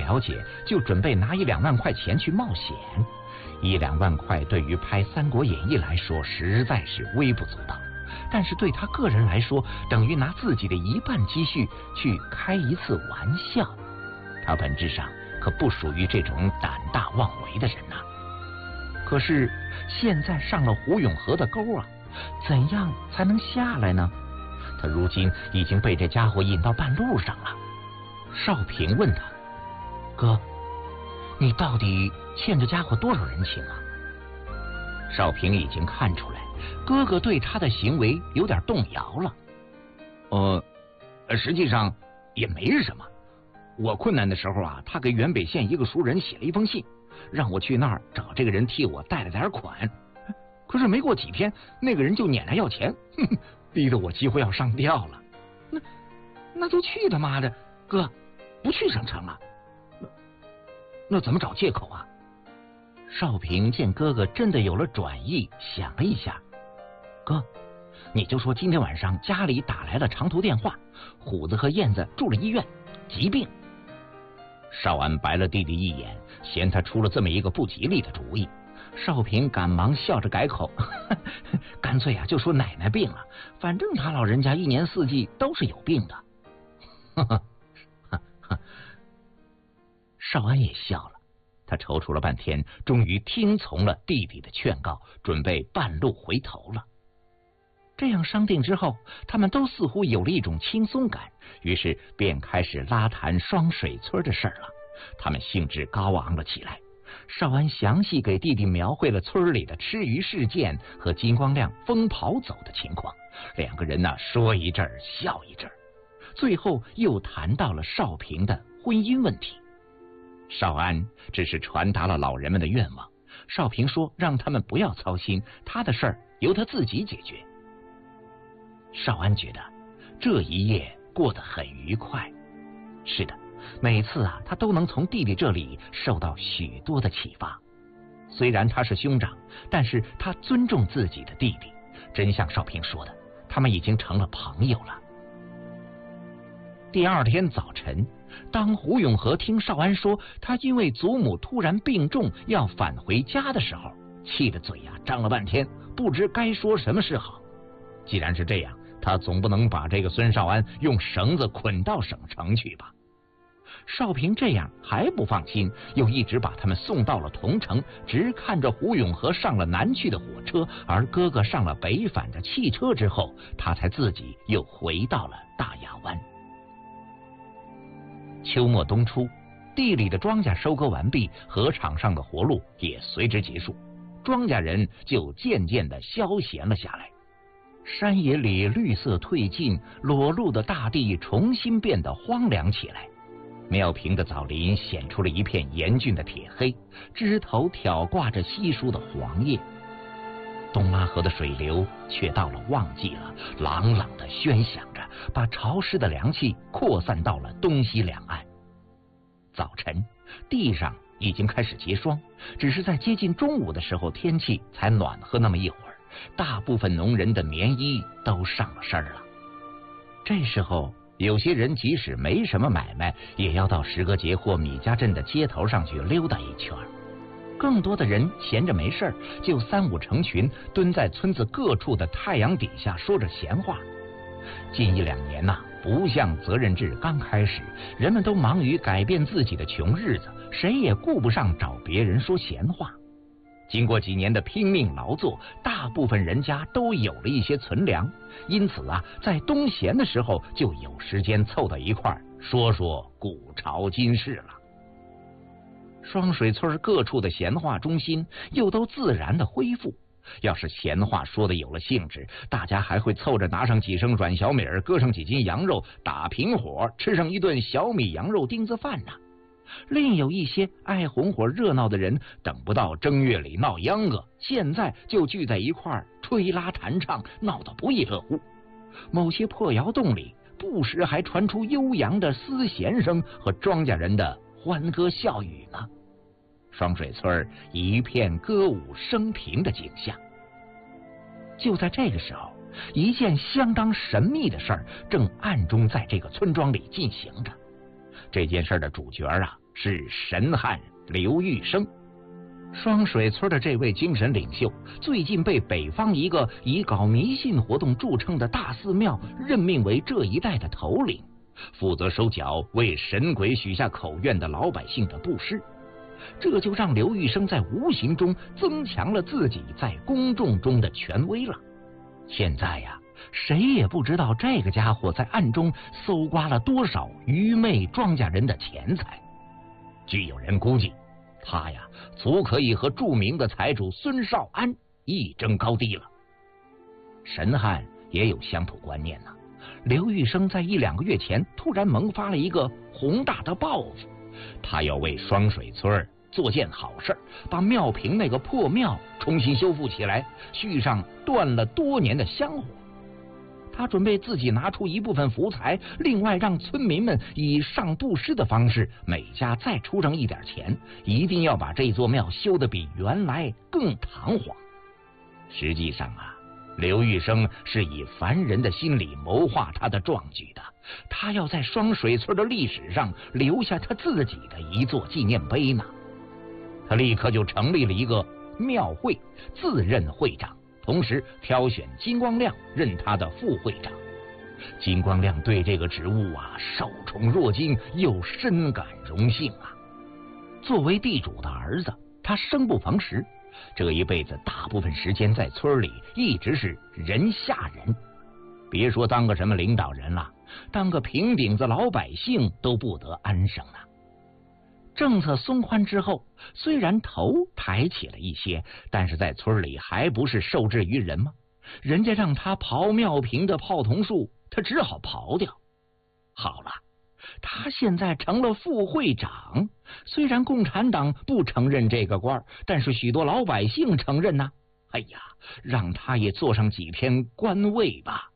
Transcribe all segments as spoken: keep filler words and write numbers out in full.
了解，就准备拿一两万块钱去冒险。一两万块对于拍《三国演义》来说实在是微不足道，但是对他个人来说，等于拿自己的一半积蓄去开一次玩笑。他本质上可不属于这种胆大妄为的人呐、啊。可是现在上了胡永河的沟啊，怎样才能下来呢？他如今已经被这家伙引到半路上了。少平问他：“哥，你到底欠这家伙多少人情啊？”少平已经看出来哥哥对他的行为有点动摇了。呃，实际上也没什么。我困难的时候啊，他给原北县一个熟人写了一封信，让我去那儿找这个人替我贷了点款。可是没过几天，那个人就撵来要钱，哼哼，逼得我几乎要上吊了。那那就去他妈的，哥，不去省城啊？那那怎么找借口啊？少平见哥哥真的有了转意，想了一下，哥，你就说今天晚上家里打来了长途电话，虎子和燕子住了医院，疾病。少安白了弟弟一眼，嫌他出了这么一个不吉利的主意。少平赶忙笑着改口，呵呵，干脆啊就说奶奶病了，反正他老人家一年四季都是有病的。呵呵呵呵，少安也笑了，他踌躇了半天，终于听从了弟弟的劝告，准备半路回头了。这样商定之后，他们都似乎有了一种轻松感，于是便开始拉谈双水村的事儿了。他们兴致高昂了起来。少安详细给弟弟描绘了村里的吃鱼事件和金光亮疯跑走的情况，两个人呢说一阵儿笑一阵儿，最后又谈到了少平的婚姻问题。少安只是传达了老人们的愿望，少平说让他们不要操心，他的事儿由他自己解决。少安觉得这一夜过得很愉快。是的，每次啊，他都能从弟弟这里受到许多的启发。虽然他是兄长，但是他尊重自己的弟弟。真像少平说的，他们已经成了朋友了。第二天早晨，当胡永和听少安说他因为祖母突然病重要返回家的时候，气得嘴呀、啊、张了半天，不知该说什么是好。既然是这样，他总不能把这个孙少安用绳子捆到省城去吧？少平这样还不放心，又一直把他们送到了桐城，直看着胡永和上了南去的火车，而哥哥上了北返的汽车之后，他才自己又回到了大雅湾。秋末冬初，地里的庄稼收割完毕，禾场上的活路也随之结束，庄稼人就渐渐的消闲了下来。山野里绿色褪尽，裸露的大地重新变得荒凉起来。苗平的枣林显出了一片严峻的铁黑，枝头挑挂着稀疏的黄叶。东拉河的水流却到了旺季了，朗朗的喧响着，把潮湿的凉气扩散到了东西两岸。早晨，地上已经开始结霜，只是在接近中午的时候，天气才暖和那么一会儿，大部分农人的棉衣都上了身了。这时候，有些人即使没什么买卖，也要到石阁节或米家镇的街头上去溜达一圈。更多的人闲着没事儿，就三五成群蹲在村子各处的太阳底下说着闲话。近一两年呐、啊，不像责任制刚开始，人们都忙于改变自己的穷日子，谁也顾不上找别人说闲话。经过几年的拼命劳作，大部分人家都有了一些存粮，因此啊，在冬闲的时候就有时间凑到一块儿说说古朝今事了。双水村各处的闲话中心又都自然的恢复，要是闲话说的有了兴致，大家还会凑着拿上几升软小米儿，搁上几斤羊肉，打平火吃上一顿小米羊肉丁子饭呢。另有一些爱红火热闹的人，等不到正月里闹秧歌，现在就聚在一块儿吹拉弹唱，闹得不亦乐乎。某些破窑洞里不时还传出悠扬的丝弦声和庄稼人的欢歌笑语呢。双水村一片歌舞升平的景象。就在这个时候，一件相当神秘的事儿正暗中在这个村庄里进行着。这件事的主角啊， 是神汉刘玉生。双水村的这位精神领袖，最近被北方一个以搞迷信活动著称的大寺庙任命为这一带的头领，负责收缴为神鬼许下口愿的老百姓的布施。这就让刘玉生在无形中增强了自己在公众中的权威了。现在呀，谁也不知道这个家伙在暗中搜刮了多少愚昧庄稼人的钱财。据有人估计，他呀足可以和著名的财主孙少安一争高低了。神汉也有乡土观念呢、啊。刘玉生在一两个月前突然萌发了一个宏大的抱负，他要为双水村做件好事，把庙坪那个破庙重新修复起来，续上断了多年的香火。他准备自己拿出一部分福财，另外让村民们以上布施的方式，每家再出上一点钱，一定要把这座庙修得比原来更堂皇。实际上啊，刘玉生是以凡人的心理谋划他的壮举的，他要在双水村的历史上留下他自己的一座纪念碑呢。他立刻就成立了一个庙会，自任会长，同时挑选金光亮任他的副会长。金光亮对这个职务啊受宠若惊，又深感荣幸啊。作为地主的儿子，他生不逢时，这一辈子大部分时间在村里一直是人下人，别说当个什么领导人了，当个平顶子老百姓都不得安生啊。政策松宽之后，虽然头抬起了一些，但是在村里还不是受制于人吗？人家让他刨庙坪的泡桐树，他只好刨掉。好了，他现在成了副会长，虽然共产党不承认这个官，但是许多老百姓承认呐、啊。哎呀，让他也做上几天官位吧。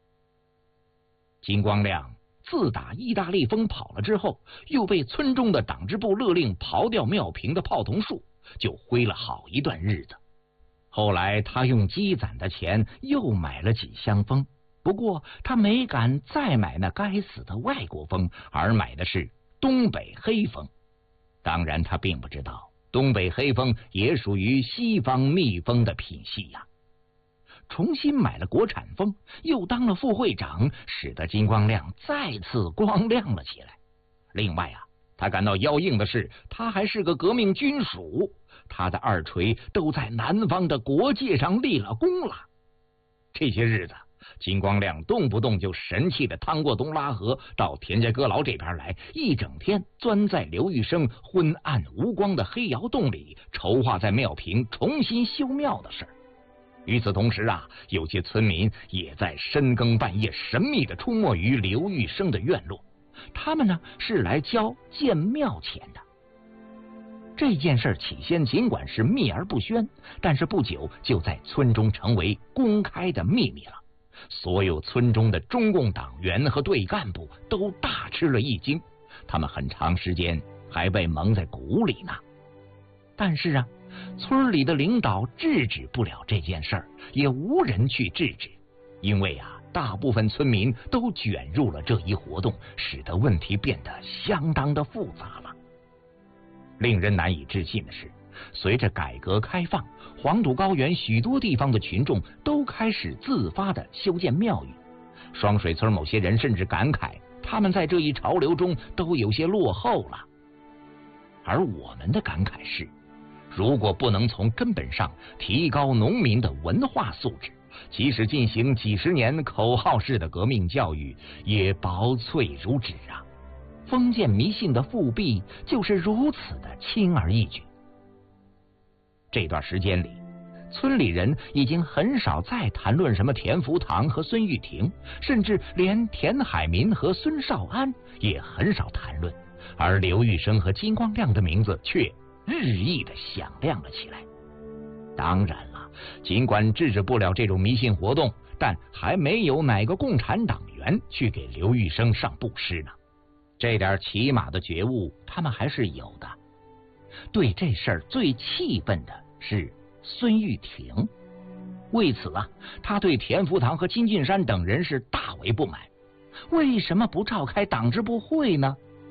金光亮自打意大利风跑了之后，又被村中的党支部勒令刨掉庙坪的泡桐树，就灰了好一段日子。后来他用积攒的钱又买了几箱风，不过他没敢再买那该死的外国风，而买的是东北黑风。当然他并不知道，东北黑风也属于西方蜜蜂的品系呀、啊。重新买了国产风，又当了副会长，使得金光亮再次光亮了起来。另外啊，他感到要硬的是，他还是个革命军属，他的二锤都在南方的国界上立了功了。这些日子，金光亮动不动就神气的趟过东拉河，到田家阁牢这边来，一整天钻在刘玉生昏暗无光的黑窑洞里，筹划在庙坪重新修庙的事儿。与此同时啊，有些村民也在深更半夜神秘的出没于刘玉生的院落，他们呢是来交建庙钱的。这件事起先尽管是秘而不宣，但是不久就在村中成为公开的秘密了。所有村中的中共党员和队干部都大吃了一惊，他们很长时间还被蒙在鼓里呢。但是啊，村里的领导制止不了这件事儿，也无人去制止，因为啊，大部分村民都卷入了这一活动，使得问题变得相当的复杂了。令人难以置信的是，随着改革开放，黄土高原许多地方的群众都开始自发的修建庙宇。双水村某些人甚至感慨，他们在这一潮流中都有些落后了。而我们的感慨是，如果不能从根本上提高农民的文化素质，即使进行几十年口号式的革命教育，也薄脆如纸啊！封建迷信的复辟就是如此的轻而易举。这段时间里，村里人已经很少再谈论什么田福堂和孙玉婷，甚至连田海民和孙少安也很少谈论，而刘玉生和金光亮的名字却日益的响亮了起来。当然了，尽管制止不了这种迷信活动，但还没有哪个共产党员去给刘玉生上布施呢。这点起码的觉悟他们还是有的。对这事儿最气愤的是孙玉婷，为此啊，他对田福堂和金俊山等人是大为不满。为什么不召开党支部会呢？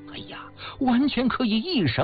哎呀，完全可以一绳